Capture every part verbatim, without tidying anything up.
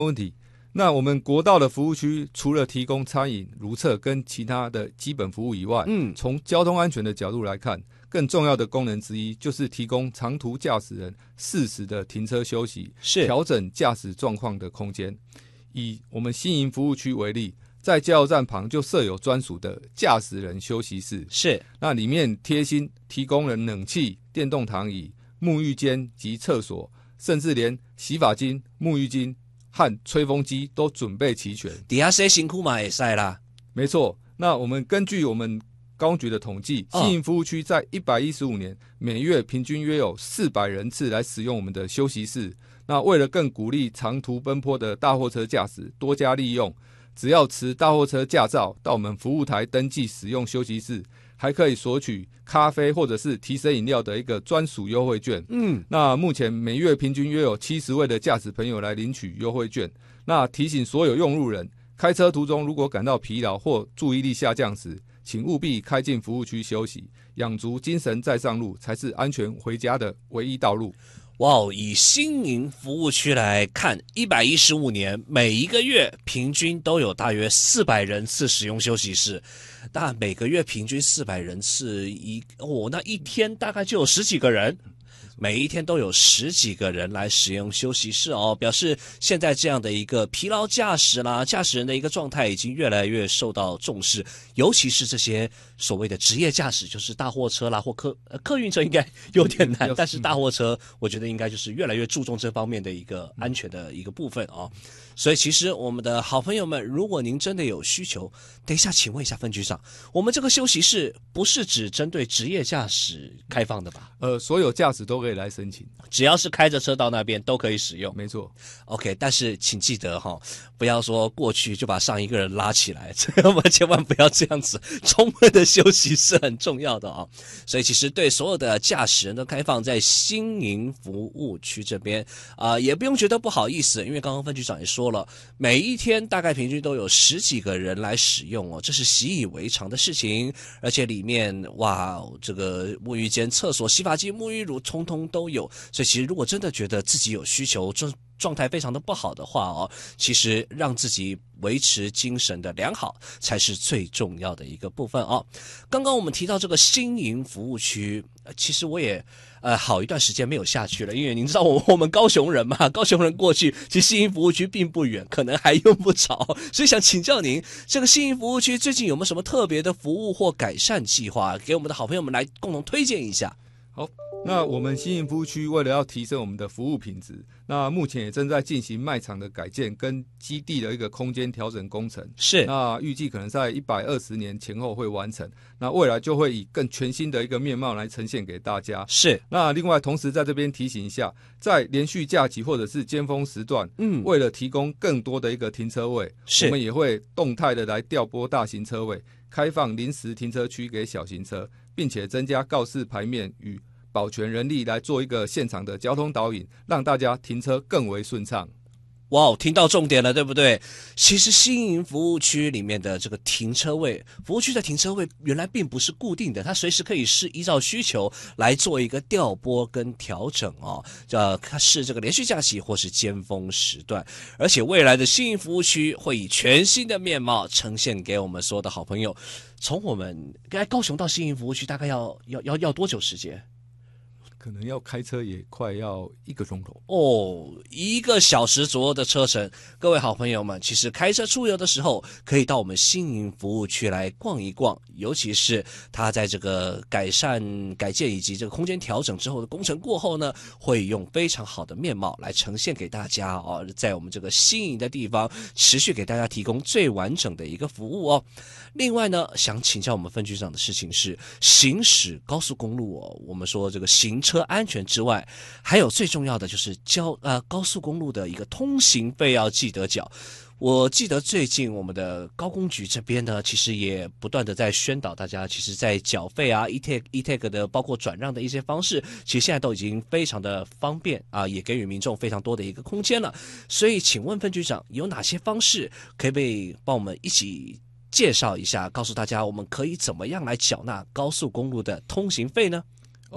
问题。那我们国道的服务区除了提供餐饮、如厕跟其他的基本服务以外，嗯，从交通安全的角度来看，更重要的功能之一就是提供长途驾驶人适时的停车休息，是调整驾驶状况的空间。以我们新营服务区为例，在加油站旁就设有专属的驾驶人休息室，是那里面贴心提供了冷气、电动躺椅、沐浴间及厕所，甚至连洗发精、沐浴巾和吹风机都准备齐全。 底下谁辛苦嘛也晒啦。 没错，那我们根据我们高工局的统计，新营服务区在一百一十五年每月平均约有四百人次来使用我们的休息室。那为了更鼓励长途奔波的大货车驾驶多加利用，只要持大货车驾照到我们服务台登记使用休息室，还可以索取咖啡或者是提神饮料的一个专属优惠券。嗯，那目前每月平均约有七十位的驾驶朋友来领取优惠券。那提醒所有用路人，开车途中如果感到疲劳或注意力下降时，请务必开进服务区休息，养足精神再上路，才是安全回家的唯一道路。 哇、wow, 以新营服务区来看，一百一十五年每一个月平均都有大约四百人次使用休息室。但每个月平均四百人次一哦，那一天大概就有十几个人。每一天都有十几个人来使用休息室哦，表示现在这样的一个疲劳驾驶啦，驾驶人的一个状态已经越来越受到重视，尤其是这些所谓的职业驾驶，就是大货车啦或客呃客运车应该有点难，但是大货车我觉得应该就是越来越注重这方面的一个安全的一个部分哦。所以其实我们的好朋友们，如果您真的有需求，等一下请问一下分局长，我们这个休息室不是只针对职业驾驶开放的吧？ 呃，所有驾驶都可以来申请， 只要是开着车到那边都可以使用。 没错 ，OK， 但是请记得哈、哦，不要说过去就把上一个人拉起来，我们千万不要这样子。充分的休息是很重要的啊、哦，所以其实对所有的驾驶人都开放在新营服务区这边啊、呃，也不用觉得不好意思，因为刚刚分局长也说了，每一天大概平均都有十几个人来使用哦，这是习以为常的事情，而且里面哇，这个沐浴间、厕所、洗发精、沐浴乳，通通都有。所以其实如果真的觉得自己有需求，状状态非常的不好的话哦，其实让自己维持精神的良好才是最重要的一个部分哦。刚刚我们提到这个新营服务区，其实我也呃好一段时间没有下去了，因为您知道我我们高雄人嘛，高雄人过去其实新营服务区并不远，可能还用不着，所以想请教您，这个新营服务区最近有没有什么特别的服务或改善计划，给我们的好朋友们来共同推荐一下？ 好，那我们新营服务区为了要提升我们的服务品质，那目前也正在进行卖场的改建跟基地的一个空间调整工程。是，那预计可能在一百二十年前后会完成。那未来就会以更全新的一个面貌来呈现给大家。是，那另外同时在这边提醒一下，在连续假期或者是尖峰时段，嗯，为了提供更多的一个停车位，是，我们也会动态的来调拨大型车位，开放临时停车区给小型车，并且增加告示牌面与保全人力来做一个现场的交通导引，让大家停车更为顺畅。 哇，听到重点了，对不对？其实新营服务区里面的这个停车位，服务区的停车位原来并不是固定的，它随时可以是依照需求来做一个调拨跟调整哦。呃，它是这个连续假期或是尖峰时段，而且未来的新营服务区会以全新的面貌呈现给我们所有的好朋友。从我们高雄到新营服务区大概要要要要多久时间？ 可能要开车也快要一个钟头哦，一个小时左右的车程。各位好朋友们，其实开车出游的时候，可以到我们新营服务区来逛一逛，尤其是它在这个改善、改建以及这个空间调整之后的工程过后呢，会用非常好的面貌来呈现给大家哦，在我们这个新营的地方，持续给大家提供最完整的一个服务哦。另外呢，想请教我们分局长的事情是，行驶高速公路哦，我们说这个行车车安全之外，还有最重要的就是交呃高速公路的一个通行费要记得缴。我记得最近我们的高工局这边呢，其实也不断的在宣导大家，其实在缴费啊 e-tag e-tag 的包括转让的一些方式，其实现在都已经非常的方便啊，也给予民众非常多的一个空间了。所以请问分局长有哪些方式可以被帮我们一起介绍一下，告诉大家我们可以怎么样来缴纳高速公路的通行费呢？ 哦，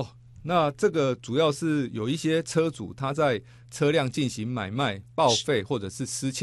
那这个主要是有一些车主他在车辆进行买卖、报废或者是失窃